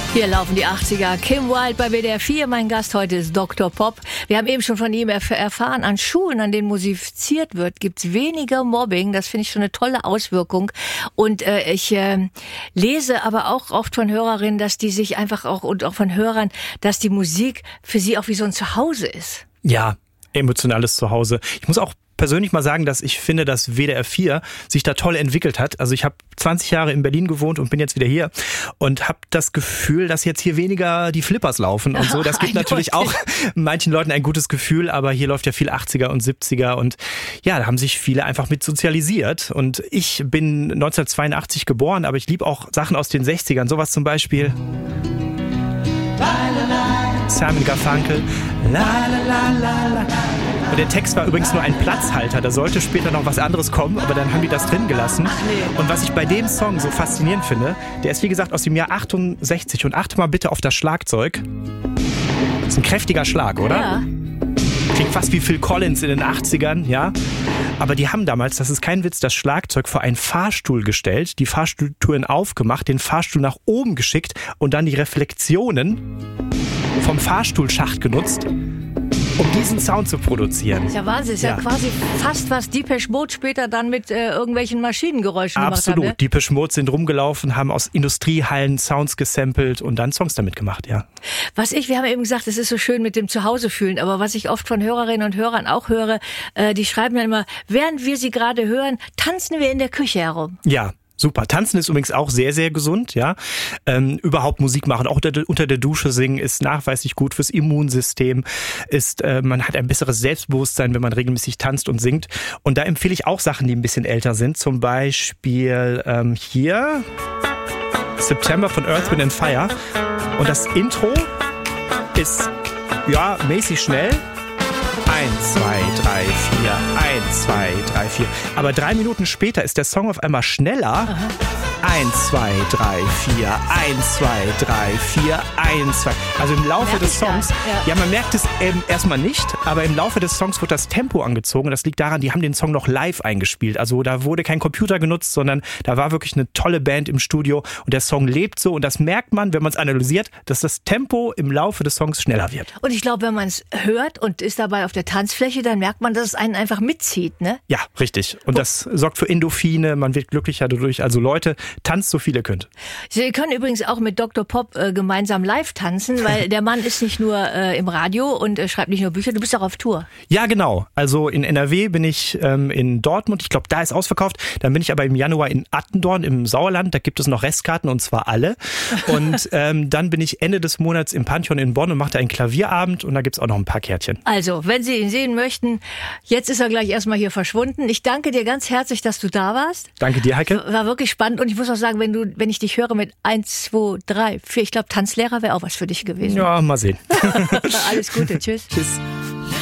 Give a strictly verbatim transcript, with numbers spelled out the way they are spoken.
Hier laufen die achtziger. Kim Wilde bei W D R vier. Mein Gast heute ist Doktor Pop. Wir haben eben schon von ihm erf- erfahren, an Schulen, an denen musiziert wird, gibt's weniger Mobbing. Das finde ich schon eine tolle Auswirkung. Und äh, ich äh, lese aber auch oft von Hörerinnen, dass die sich einfach auch, und auch von Hörern, dass die Musik für sie auch wie so ein Zuhause ist. Ja, emotionales Zuhause. Ich muss auch persönlich mal sagen, dass ich finde, dass W D R vier sich da toll entwickelt hat. Also ich habe zwanzig Jahre in Berlin gewohnt und bin jetzt wieder hier und habe das Gefühl, dass jetzt hier weniger die Flippers laufen und so. Das gibt natürlich auch manchen Leuten ein gutes Gefühl, aber hier läuft ja viel achtziger und siebziger und ja, da haben sich viele einfach mit sozialisiert. Und ich bin neunzehnhundertzweiundachtzig geboren, aber ich liebe auch Sachen aus den sechzigern, sowas zum Beispiel Simon Garfunkel. La, la, la, la, la. Und der Text war übrigens nur ein Platzhalter, da sollte später noch was anderes kommen, aber dann haben die das drin gelassen. Und was ich bei dem Song so faszinierend finde, der ist wie gesagt aus dem Jahr achtundsechzig und achte mal bitte auf das Schlagzeug. Das ist ein kräftiger Schlag, oder? Ja. Klingt fast wie Phil Collins in den achtzigern, ja. Aber die haben damals, das ist kein Witz, das Schlagzeug vor einen Fahrstuhl gestellt, die Fahrstuhltüren aufgemacht, den Fahrstuhl nach oben geschickt und dann die Reflexionen vom Fahrstuhlschacht genutzt, um diesen Sound zu produzieren. Das ist ja Wahnsinn. Das ist ja, ja quasi fast, was Depeche Mode später dann mit äh, irgendwelchen Maschinengeräuschen gemacht haben. Absolut. Ne? Depeche Mode sind rumgelaufen, haben aus Industriehallen Sounds gesampelt und dann Songs damit gemacht, ja. Was ich, wir haben eben gesagt, es ist so schön mit dem Zuhause fühlen, aber was ich oft von Hörerinnen und Hörern auch höre, äh, die schreiben dann immer, während wir sie gerade hören, tanzen wir in der Küche herum. Ja. Super. Tanzen ist übrigens auch sehr, sehr gesund, ja. Ähm, überhaupt Musik machen, auch unter, unter der Dusche singen, ist nachweislich gut fürs Immunsystem. Ist, äh, man hat ein besseres Selbstbewusstsein, wenn man regelmäßig tanzt und singt. Und da empfehle ich auch Sachen, die ein bisschen älter sind. Zum Beispiel ähm, hier September von Earth, Wind and Fire. Und das Intro ist ja mäßig schnell. Eins, zwei, drei, vier, eins, zwei, drei, vier. Aber drei Minuten später ist der Song auf einmal schneller. Aha. Eins, zwei, drei, vier, eins, zwei, drei, vier, eins, zwei. Also im Laufe Merk des Songs, ja. ja, man merkt es ähm, erstmal nicht, aber im Laufe des Songs wird das Tempo angezogen. Das liegt daran, die haben den Song noch live eingespielt. Also da wurde kein Computer genutzt, sondern da war wirklich eine tolle Band im Studio und der Song lebt so und das merkt man, wenn man es analysiert, dass das Tempo im Laufe des Songs schneller wird. Und ich glaube, wenn man es hört und ist dabei auf der Tanzfläche, dann merkt man, dass es einen einfach mitzieht, ne? Ja, richtig. Und das sorgt für Endorphine, man wird glücklicher dadurch. Also Leute, tanzt so viel ihr könnt. Sie können übrigens auch mit Doktor Pop äh, gemeinsam live tanzen, weil der Mann ist nicht nur äh, im Radio und äh, schreibt nicht nur Bücher, du bist auch auf Tour. Ja, genau. Also in N R W bin ich ähm, in Dortmund, ich glaube, da ist ausverkauft. Dann bin ich aber im Januar in Attendorn im Sauerland, da gibt es noch Restkarten und zwar alle. Und ähm, dann bin ich Ende des Monats im Pantheon in Bonn und mache da einen Klavierabend und da gibt es auch noch ein paar Kärtchen. Also, wenn Sie ihn sehen möchten, jetzt ist er gleich erstmal hier verschwunden. Ich danke dir ganz herzlich, dass du da warst. Danke dir, Heike. War wirklich spannend und ich muss auch sagen, wenn du, wenn ich dich höre mit eins, zwei, drei, vier, ich glaube, Tanzlehrer wäre auch was für dich gewesen. Ja, mal sehen. Alles Gute, tschüss. Tschüss.